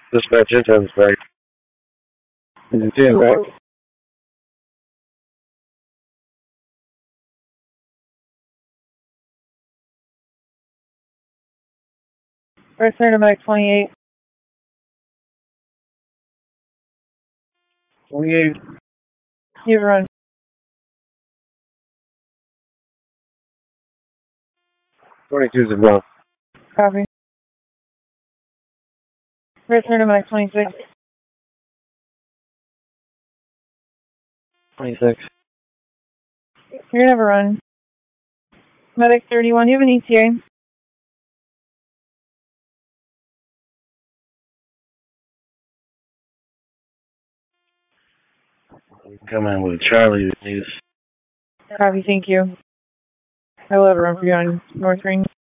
Dispatch intense back. Is it back? Return to Mike 28. 28. You run. 22's a block. Copy. Return to Mike 26. 26. You're gonna have a run. Medic 31, you have an ETA. Come in with Charlie, please. Copy, thank you. I will have a run for you on North Ring.